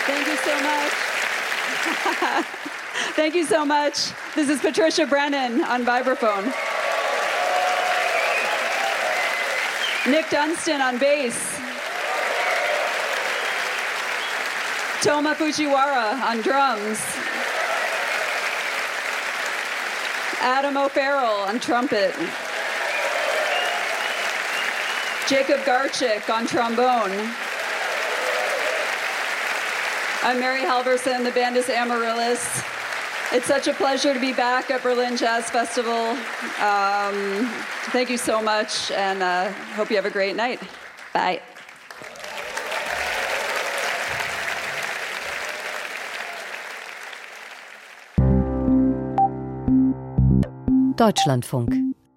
Thank you so much. Thank you so much. This is Patricia Brennan on vibraphone. Nick Dunstan on bass. Toma Fujiwara on drums. Adam O'Farrell on trumpet. Jacob Garchik on trombone. I'm Mary Halverson. The band is Amaryllis. It's such a pleasure to be back at Berlin Jazz Festival. Thank you so much, and hope you have a great night. Bye. Deutschlandfunk.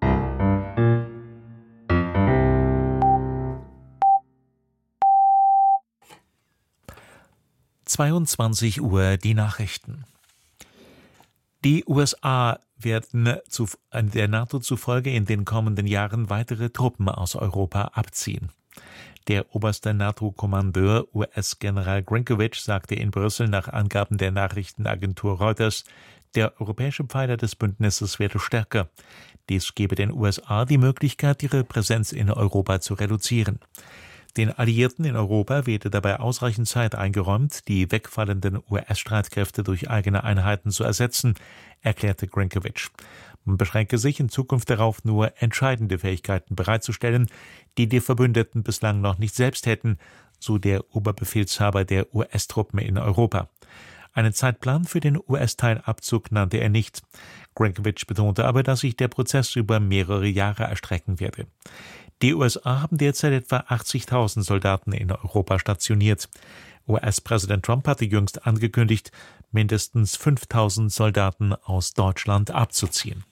Uhr die Nachrichten. Die USA werden der NATO zufolge in den kommenden Jahren weitere Truppen aus Europa abziehen. Der oberste NATO-Kommandeur, US-General Grinkovich, sagte in Brüssel nach Angaben der Nachrichtenagentur Reuters, der europäische Pfeiler des Bündnisses werde stärker. Dies gebe den USA die Möglichkeit, ihre Präsenz in Europa zu reduzieren. Den Alliierten in Europa werde dabei ausreichend Zeit eingeräumt, die wegfallenden US-Streitkräfte durch eigene Einheiten zu ersetzen, erklärte Grinkovich. Man beschränke sich in Zukunft darauf, nur entscheidende Fähigkeiten bereitzustellen, die die Verbündeten bislang noch nicht selbst hätten, so der Oberbefehlshaber der US-Truppen in Europa. Einen Zeitplan für den US-Teilabzug nannte er nicht. Grinkovich betonte aber, dass sich der Prozess über mehrere Jahre erstrecken werde. Die USA haben derzeit etwa 80.000 Soldaten in Europa stationiert. US-Präsident Trump hatte jüngst angekündigt, mindestens 5.000 Soldaten aus Deutschland abzuziehen.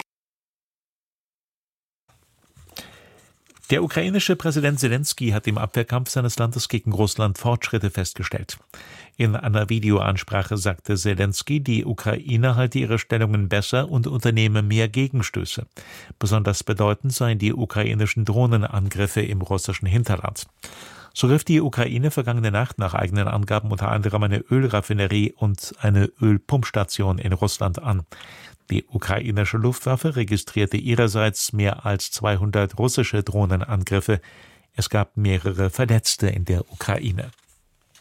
Der ukrainische Präsident Selenskyj hat im Abwehrkampf seines Landes gegen Russland Fortschritte festgestellt. In einer Videoansprache sagte Selenskyj, die Ukraine halte ihre Stellungen besser und unternehme mehr Gegenstöße. Besonders bedeutend seien die ukrainischen Drohnenangriffe im russischen Hinterland. So griff die Ukraine vergangene Nacht nach eigenen Angaben unter anderem eine Ölraffinerie und eine Ölpumpstation in Russland an. Die ukrainische Luftwaffe registrierte ihrerseits mehr als 200 russische Drohnenangriffe. Es gab mehrere Verletzte in der Ukraine.